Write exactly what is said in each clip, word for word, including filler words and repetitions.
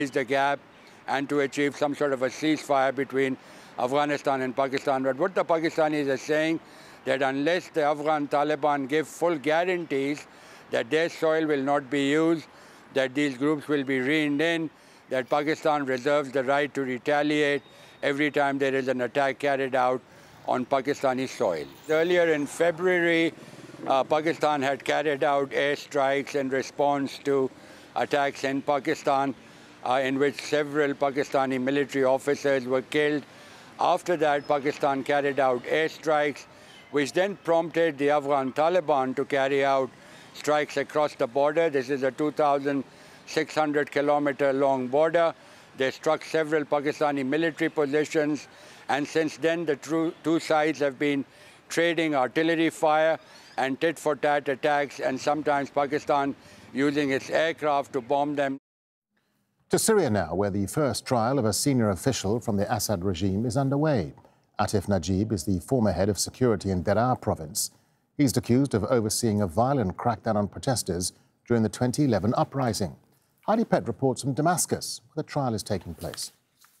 the gap and to achieve some sort of a ceasefire between Afghanistan and Pakistan. But what the Pakistanis are saying, that unless the Afghan Taliban give full guarantees that their soil will not be used, that these groups will be reined in, that Pakistan reserves the right to retaliate every time there is an attack carried out on Pakistani soil. Earlier in February, uh, Pakistan had carried out airstrikes in response to attacks in Pakistan, uh, in which several Pakistani military officers were killed. After that, Pakistan carried out airstrikes, which then prompted the Afghan Taliban to carry out strikes across the border. This is a two thousand six hundred kilometer long border. They struck several Pakistani military positions, and since then the two sides have been trading artillery fire and tit-for-tat attacks, and sometimes Pakistan using its aircraft to bomb them. To Syria now, where the first trial of a senior official from the Assad regime is underway. Atif Najib is the former head of security in Daraa province. He's accused of overseeing a violent crackdown on protesters during the twenty eleven uprising. Heidi Pett reports from Damascus, where the trial is taking place.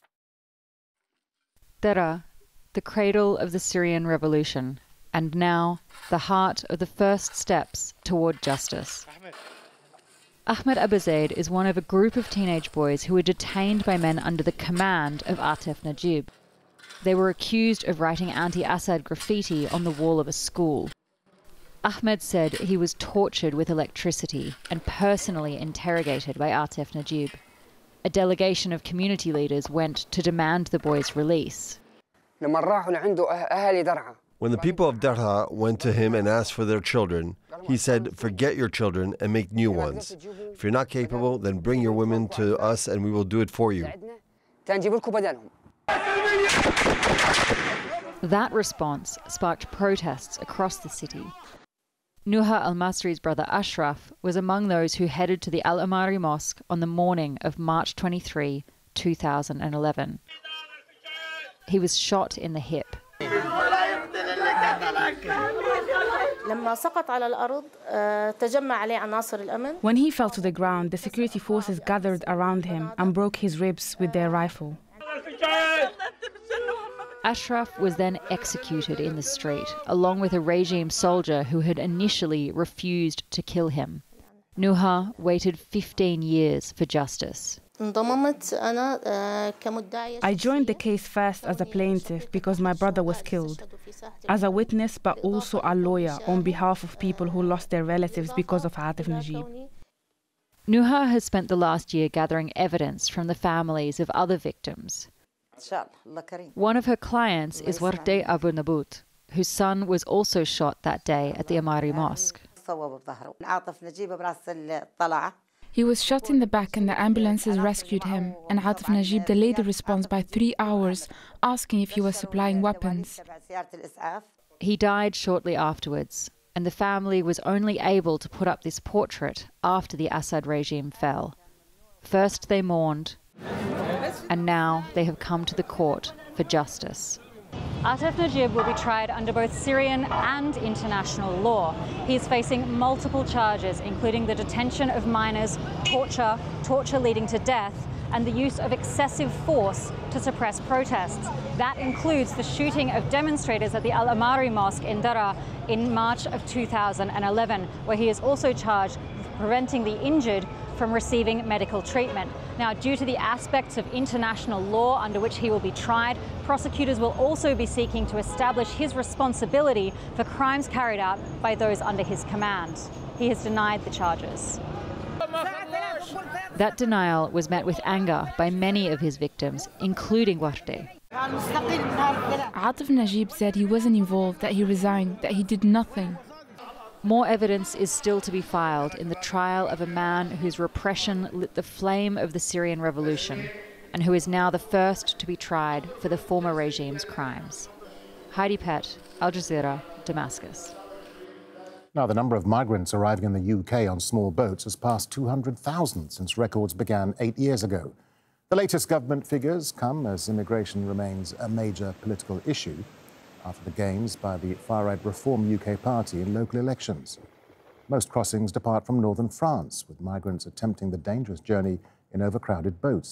Daraa, the cradle of the Syrian revolution, and now the heart of the first steps toward justice. Ahmed Abu Zaid is one of a group of teenage boys who were detained by men under the command of Atif Najib. They were accused of writing anti-Assad graffiti on the wall of a school. Ahmed said he was tortured with electricity and personally interrogated by Atif Najib. A delegation of community leaders went to demand the boys' release. When the people of Daraa went to him and asked for their children, he said, "Forget your children and make new ones. If you're not capable, then bring your women to us and we will do it for you." That response sparked protests across the city. Nuha al-Masri's brother Ashraf was among those who headed to the Al-Amari Mosque on the morning of March twenty-third, two thousand eleven. He was shot in the hip. When he fell to the ground, the security forces gathered around him and broke his ribs with their rifle. Ashraf was then executed in the street, along with a regime soldier who had initially refused to kill him. Nuha waited fifteen years for justice. I joined the case first as a plaintiff because my brother was killed, as a witness but also a lawyer on behalf of people who lost their relatives because of Atif Najib. Nuha has spent the last year gathering evidence from the families of other victims. One of her clients is Wardeh Abu Nabut, whose son was also shot that day at the Amari Mosque. He was shot in the back and the ambulances rescued him, and Atif Najib delayed the response by three hours, asking if he was supplying weapons. He died shortly afterwards, and the family was only able to put up this portrait after the Assad regime fell. First they mourned, and now they have come to the court for justice. Atif Najib will be tried under both Syrian and international law. He is facing multiple charges, including the detention of minors, torture, torture leading to death, and the use of excessive force to suppress protests. That includes the shooting of demonstrators at the Al-Amari Mosque in Daraa in March of two thousand eleven, where he is also charged with preventing the injured from receiving medical treatment. Now, due to the aspects of international law under which he will be tried, prosecutors will also be seeking to establish his responsibility for crimes carried out by those under his command. He has denied the charges. That denial was met with anger by many of his victims, including Wardeh. Atif Najib said he wasn't involved, that he resigned, that he did nothing. More evidence is still to be filed in the trial of a man whose repression lit the flame of the Syrian revolution and who is now the first to be tried for the former regime's crimes. Heidi Pett, Al Jazeera, Damascus. Now, the number of migrants arriving in the U K on small boats has passed two hundred thousand since records began eight years ago. The latest government figures come as immigration remains a major political issue after the gains by the far-right Reform U K party in local elections. Most crossings depart from northern France, with migrants attempting the dangerous journey in overcrowded boats.